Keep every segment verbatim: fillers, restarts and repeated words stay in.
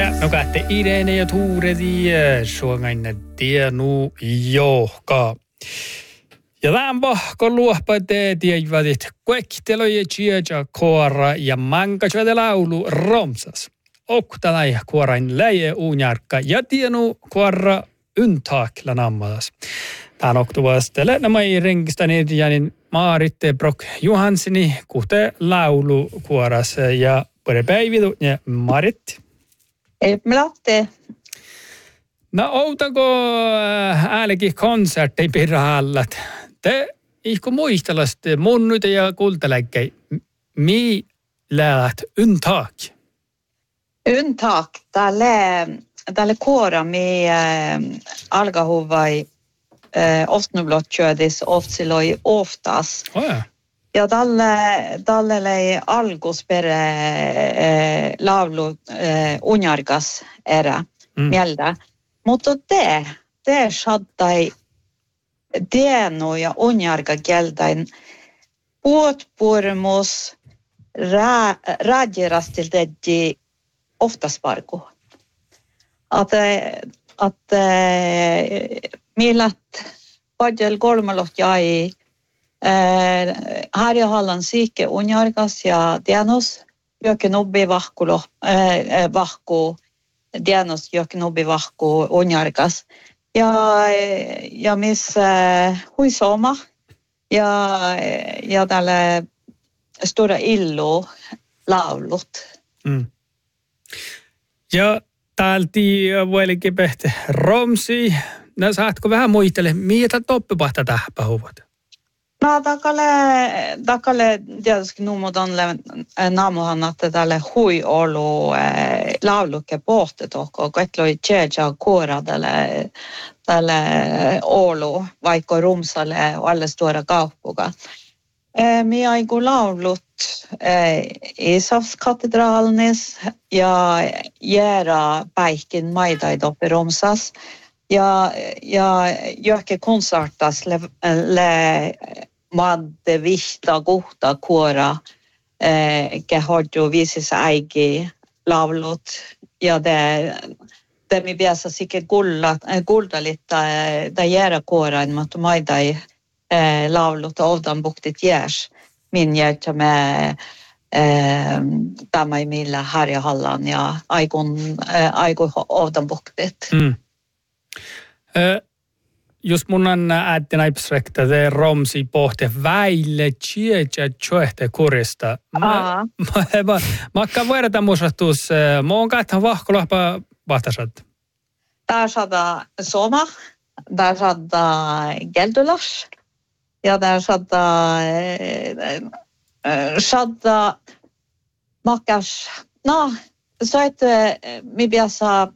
Ja, no kätte Irene ja Tuuredi suongainen tienu johka. Ja lämpö, kun luopa teetiäivät, kuektelo ja chiaja koora ja mankasvede laulu romsas. Oktalai kuorain läje uunjarkka ja tienu kuora yntaakla nammas. Tän oktuvastele nämä ei renkistäneet jänin Maaritte Brock Johanssoni kuhte laulu kuoras ja pure päivitu ja Marit. Ei mlatte. No outako äälekin konsertti pirahallat. Te ihko muistelast munnuita ja kultaläkkei. Mi läät undtag? Undtag. Tälle, tälle kuora mi äh, algahuvai äh, oftnublotködis oftsiloi oftas. Oh ja. Ja tälle, tälle lei algus per äh, laulu äh, unjargas erä mm. mieltä. Mutta te, te sattai tienu ja unjarga kieltäin puotpurmus ra- radjerastiltetti oftasparku. Att, att millat padjel kolmelot jäi Harja Hallan siike unjargas ja tienus jokin ubbi vahkulo äh, vahku Dianos jokin ubbi vahku unjargas ja ja miss äh, huisoma ja ja tälle stora illu laulut. Mm. Ja täälti vuolikin pehti romsi. No saatko vähän muistele, mitä toppipahta tähän pahuvat? No takalle takalle tietysti nuumutan naamuhan että tälle hui olu laulukke pohti tohko koetloi tjeja kuora tälle tälle olu vaikka rumsalle alle stora kauppuga. Mi aiku laulut Isavs katedraalnis ja jäära päihkin maitait oppi rumsas ja ja johonkin konsertas le, le madde vihta kohta kuora ke hodju viisissa äigi laulut ja det det mi biasa sikke gulla guldalitta da jäära kuora mutta maitai laulut ovdan buktit järs min hjärta med eh, tämä ei millä Harja Hallan ja aikun eh, aiku ovdan buktit. Mm. Eh, just mun on äätti naipsrekta te romsi pohti väille tjeja tjoehte kurista. Mä mä makka verta musatus mä on kahta vahkolahpa vahtasat. Där saada soma, där saada geldulas. Ja där saada saada makas. No, så että mi biasa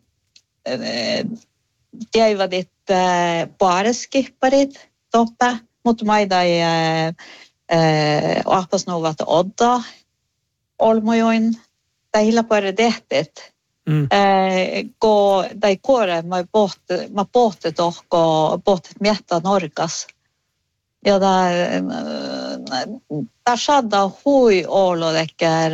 jäivät paareskiparit toppe, mutta maida ei ahpas nuvat odda olmojoin tai hilapare tehtet. Mm. Ko tai kuore mä pohti mä pohti tohko pohtit miettä Norgas. Ja där där sadda hui olo läcker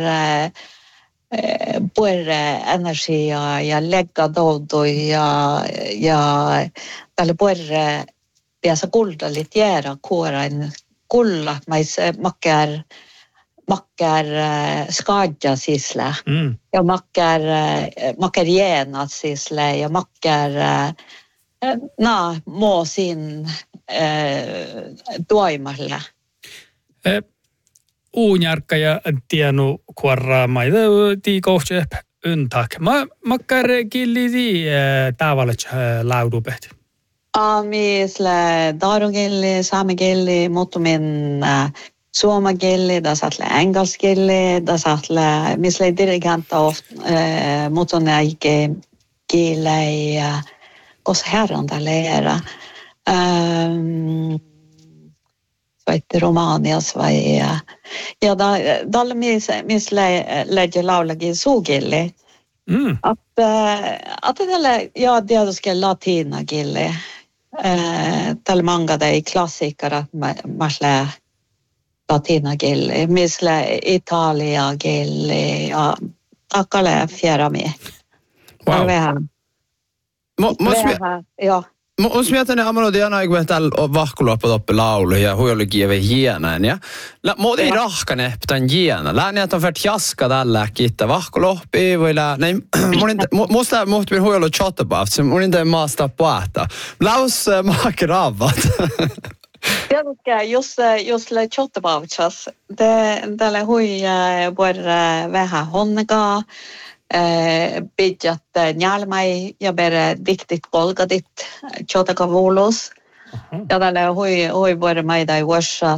puere energia ja lägga dodo ja ja tälle puere piasa kuldalit jäära kuorain kulla mais makkar makkar skadja sisla mm. ja makkar makkar genat sisla ja makkar na må sin toimalla. Eh, uunjarkka ja tienu kuorraa maita tiikohtse undtag. Ma makkar killi di tavallaan laudupet. Amisle darugilli, saamegilli, mutta min suomagilli, da satle engelskilli, da satle misle dirigenta of mutta näike gilei kos herran där lära. Ehm Svaitte Romanias vai ja da dalle mis mis lägge laulagi sugille. Mm. Att att det ja tietysti latina gille. Eh tällä manga dei klassikara masle latina gille, misle Italia gille ja akale fjärra me. Wow. Wow. Vähän. Mo, mos vähän, joo. Jos mietin, että Amano Diana ei kuitenkaan täällä vahkuluoppa toppi laulu ja huijolli kieve hienään. Ja mä ei rahkane tämän hienä. Lähen että on färt jaska tällä kiittää vahkuloppi. Voi lähen. Musta muhti huijollu chottapaft. Mun ei tee maasta puhta. Laus maakin raavat. Tiedätkö, jos, jos le chottapaftjas. Tälle hui voi vähän honnekaa. Pidjat njälmäi ja bere diktit polkatit chotakavulos. Uh-huh. Ja tälle hui hui vuore maida i vuosat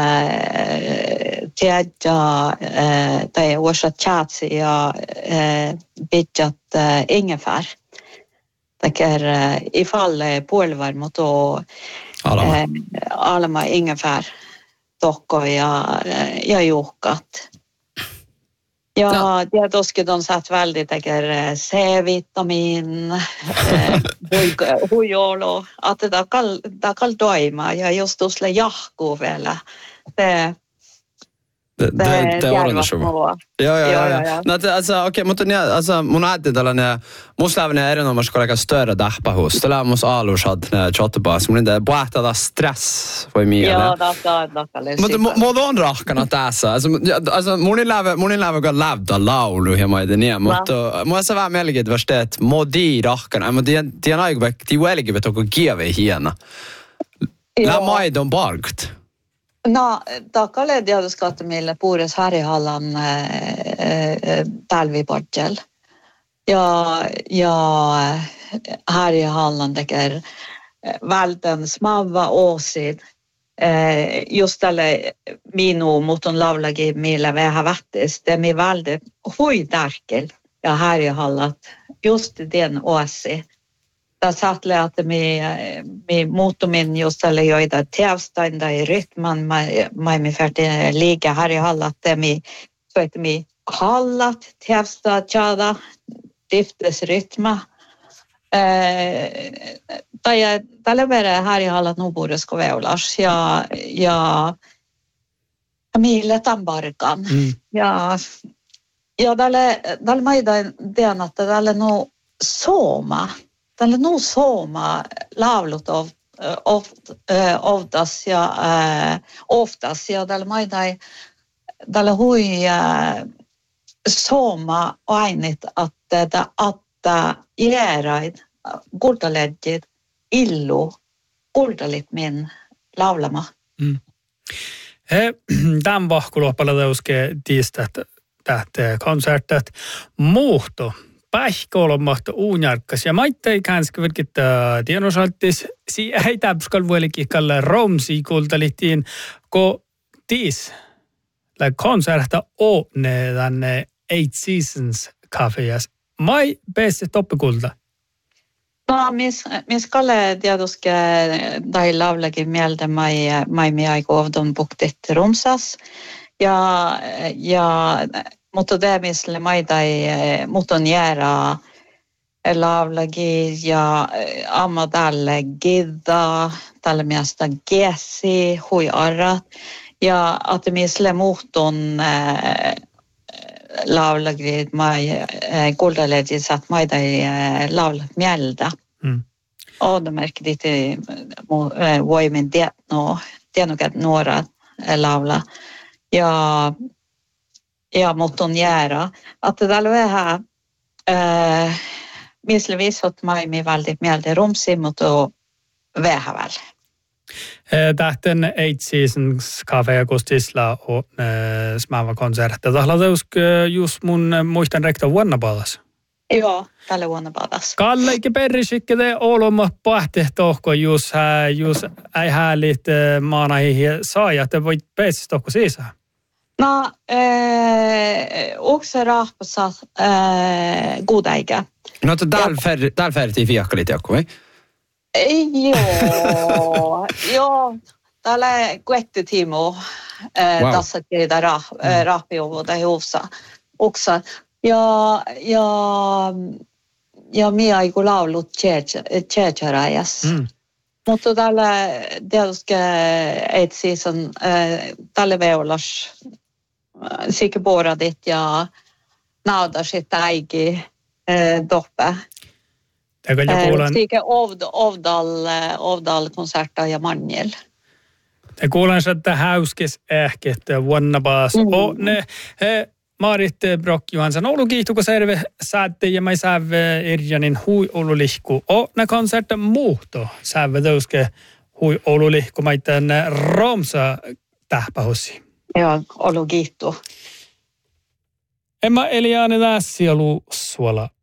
tiedja tai vuosat chatsi ja pidjat ingefär. Taker ifall puolvar mot alma alma ingefär tokko ja ja juhkat. Ja no. Tietysti on saat väldigt tekee C-vitamin, huijolo, että tämä kal tämä kal toima ja just tuolle jahkuu vielä. Te Det det ordnar sig. Ja ja ja. ja. No alltså okej, mutta niin alltså mun ajattelin tällainen muslaavinen erinomaisesti kollega större dahpahus. Tällä mus alus had chatbas. Mun inte bahta stress voi mieleen. Joo, das das alles. Mutta mun on rahkana tässä. Alltså alltså mun läve mun läve går lävda laulu ja mä niin, mutta mun se vähän melkein vasta että modi rahkana. Mutta det är nog det väldigt vet och give hiena. La maidon barkt. No, takalle tietysti meillä puures Harjahallan talviportjel. Ja, ja Harjahallan tekee välten smava åsid. Just tälle minun mutun laulagi meillä vähän vähtis. Det är väldigt huidarkel ja Harjahallat just den åsi. Tässä saatlee, että me, me muuttumin just tälle joita teavstain tai rytman, mä emme färdig liiga här i hallat, että me, så että me hallat, teavsta, tjada, diftesrytma. Tai tälle verran här i hallat nuburesko veulas ja, ja meille tambarkan. Mm. Ja, ja tälle, tälle maidan den, että tälle nu soma. Tällä nu sooma laulut of, oft, oftas ja äh, oftas ja tällä maidai tällä hui äh, sooma ainit että että jääräid kultaledjit illu kultalit min laulama. Mm. He tämän vahkuloppalla teuske tiistät tähte konsertet muhto. Päihkolmahto uunjarkkas ja maittei kanske vilket tienosaltis si ei täpskal vuolikin kalle romsi kultalittiin ko tis la konserta o ne tänne Eight Seasons cafejas mai bäst toppikulta. No mis mis kalle tietysti tai laulakin mieltä mai mai mi aiku ovdon buktit romsas ja ja mutta tämmöiselle maidai muton jäära laulagi ja amma tälle gidda tälle mielestä gesi hui arrat ja että miesle muhton laulagi mai kuldaleji sat maidai laulat mieltä. Mm. Och de märker lite voimen det no tienokat några laula ja ja muton jäära. Että tällä vähän äh, miesle visot maimi väldigt mieltä rumsi, mutta vähän väl. Tähten Eight Seasons Cafe ja Kustisla och äh, smäva konserter. Tahla teusk just mun muistan rekta vuonnapadas. Joo, tällä vuonnapadas. Kalle ikke perrisikke te oloma pahte tohko just just ei härligt maanaihin saajat. Te voit päästä tohko sisään. No, eh, också rahpasat eh, godäikä. No, että täällä färtiin fiakkalit joku, ei? Joo, joo. Täällä kuetti Timo eh, wow. Tässä teitä rah, eh, rahpiovuutta hiussa. Oksa. Ja, ja, ja minä aiku laulut tjeetsäräjäs. Mm. Mutta täällä tietysti Eight Season eh, tälle veulas sikä boradit ja naudasit äigi toppe. Täkä kuulen... Siike Ovdal, Ovdal-konserter ja Manjel. Te kuulen, että häyskes ehkä, että vuonna baas. Mm-hmm. O, ne, he, Marit Brock Johansson, Oulu kiihtuko serve säätte ja mai säve Irjanin hui Oulu lihku. O, ne konserter muhto säve tauske hui Oulu lihku, maiten Romsa tähpähossi. Joo, Oulu kiihtu. Emma Eliane Lässi ollut suola